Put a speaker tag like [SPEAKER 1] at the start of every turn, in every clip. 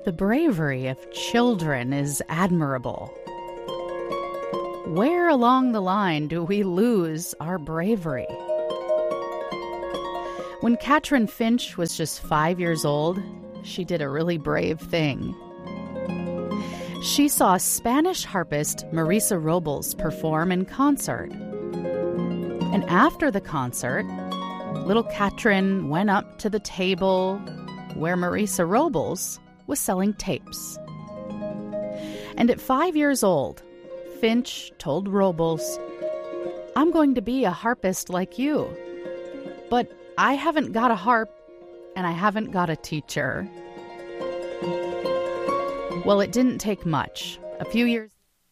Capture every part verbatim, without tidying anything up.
[SPEAKER 1] The bravery of children is admirable. Where along the line do we lose our bravery? When Katrin Finch was just five years old, she did a really brave thing. She saw Spanish harpist Marisa Robles perform in concert. And after the concert, little Katrin went up to the table where Marisa Robles was selling tapes. And at five years old, Finch told Robles, "I'm going to be a harpist like you, but I haven't got a harp and I haven't got a teacher." Well, it didn't take much. A few years...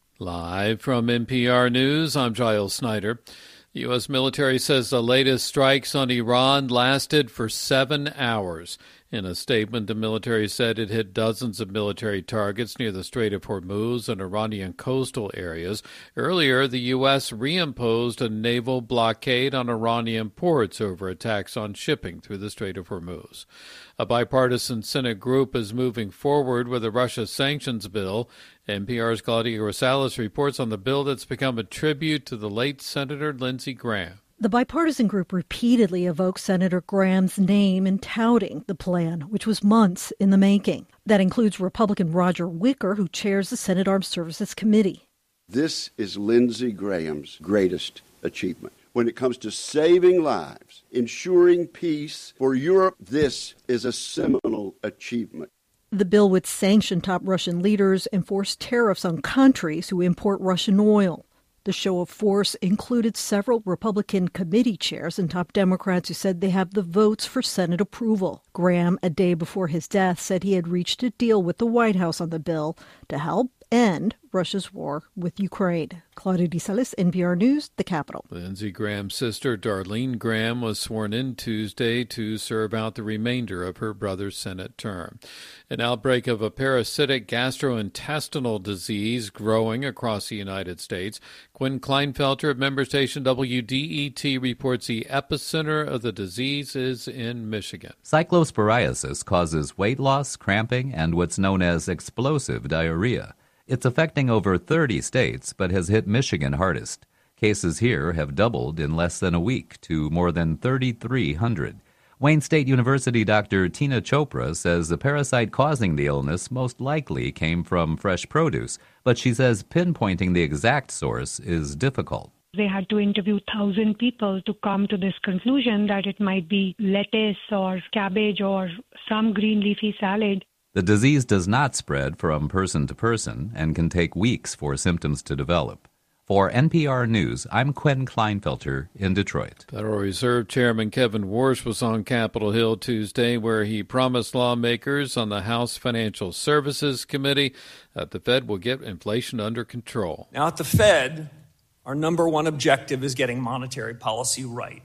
[SPEAKER 2] Live from N P R News, I'm Giles Snyder. The U S military says the latest strikes on Iran lasted for seven hours. In a statement, the military said it hit dozens of military targets near the Strait of Hormuz and Iranian coastal areas. Earlier, the U S reimposed a naval blockade on Iranian ports over attacks on shipping through the Strait of Hormuz. A bipartisan Senate group is moving forward with a Russia sanctions bill. N P R's Claudia Rosales reports on the bill that's become a tribute to the late Senator Lindsey Graham.
[SPEAKER 3] The bipartisan group repeatedly evoked Senator Graham's name in touting the plan, which was months in the making. That includes Republican Roger Wicker, who chairs the Senate Armed Services Committee.
[SPEAKER 4] This is Lindsey Graham's greatest achievement. When it comes to saving lives, ensuring peace for Europe, this is a seminal achievement.
[SPEAKER 3] The bill would sanction top Russian leaders and force tariffs on countries who import Russian oil. The show of force included several Republican committee chairs and top Democrats who said they have the votes for Senate approval. Graham, a day before his death, said he had reached a deal with the White House on the bill to help end Russia's war with Ukraine. Claudia Rosales, N P R News, the Capitol.
[SPEAKER 2] Lindsey Graham's sister, Darlene Graham, was sworn in Tuesday to serve out the remainder of her brother's Senate term. An outbreak of a parasitic gastrointestinal disease growing across the United States. Quinn Kleinfelter of member station W D E T reports the epicenter of the disease is in Michigan.
[SPEAKER 5] Cyclosporiasis causes weight loss, cramping, and what's known as explosive diarrhea. It's affecting over thirty states, but has hit Michigan hardest. Cases here have doubled in less than a week to more than thirty-three hundred. Wayne State University Doctor Tina Chopra says the parasite causing the illness most likely came from fresh produce, but she says pinpointing the exact source is difficult.
[SPEAKER 6] They had to interview one thousand people to come to this conclusion that it might be lettuce or cabbage or some green leafy salad.
[SPEAKER 5] The disease does not spread from person to person and can take weeks for symptoms to develop. For N P R News, I'm Quinn Kleinfelter in Detroit.
[SPEAKER 2] Federal Reserve Chairman Kevin Warsh was on Capitol Hill Tuesday, where he promised lawmakers on the House Financial Services Committee that the Fed will get inflation under control.
[SPEAKER 7] Now, at the Fed, our number one objective is getting monetary policy right.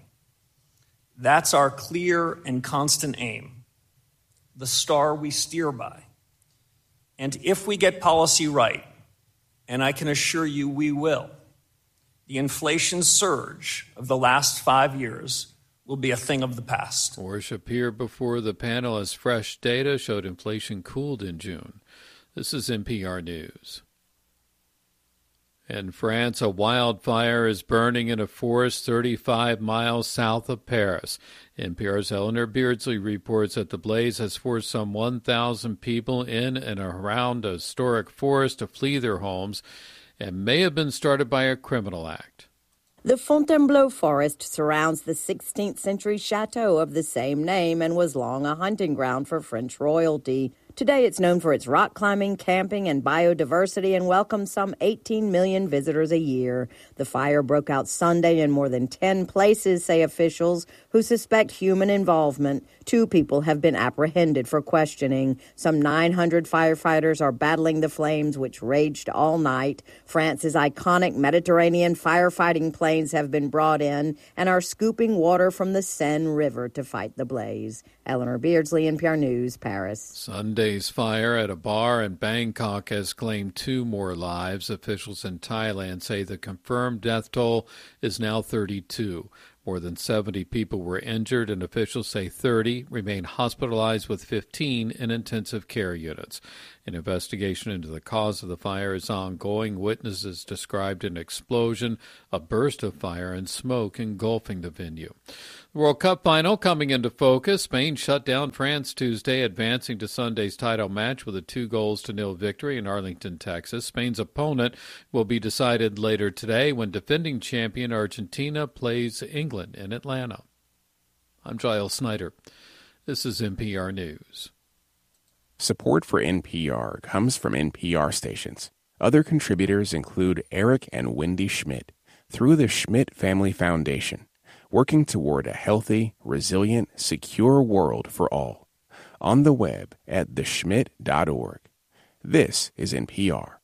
[SPEAKER 7] That's our clear and constant aim, the star we steer by. And if we get policy right, and I can assure you we will, the inflation surge of the last five years will be a thing of the past.
[SPEAKER 2] Warsh appeared before the panel as fresh data showed inflation cooled in June. This is N P R News. In France, a wildfire is burning in a forest thirty-five miles south of Paris. N P R's Eleanor Beardsley reports that the blaze has forced some one thousand people in and around a historic forest to flee their homes and may have been started by a criminal act.
[SPEAKER 8] The Fontainebleau forest surrounds the sixteenth century chateau of the same name and was long a hunting ground for French royalty. Today, it's known for its rock climbing, camping, and biodiversity and welcomes some eighteen million visitors a year. The fire broke out Sunday in more than ten places, say officials, who suspect human involvement. Two people have been apprehended for questioning. Some nine hundred firefighters are battling the flames, which raged all night. France's iconic Mediterranean firefighting planes have been brought in and are scooping water from the Seine River to fight the blaze. Eleanor Beardsley, N P R News, Paris.
[SPEAKER 2] Sunday's fire at a bar in Bangkok has claimed two more lives. Officials in Thailand say the confirmed death toll is now thirty-two. More than seventy people were injured, and officials say thirty remain hospitalized with fifteen in intensive care units. An investigation into the cause of the fire is ongoing. Witnesses described an explosion, a burst of fire, and smoke engulfing the venue. The World Cup final coming into focus. Spain shut down France Tuesday, advancing to Sunday's title match with a two goals to nil victory in Arlington, Texas. Spain's opponent will be decided later today when defending champion Argentina plays England in Atlanta. I'm Giles Snyder. This is N P R News.
[SPEAKER 9] Support for N P R comes from N P R stations. Other contributors include Eric and Wendy Schmidt through the Schmidt Family Foundation, working toward a healthy, resilient, secure world for all. On the web at the schmidt dot org. This is N P R.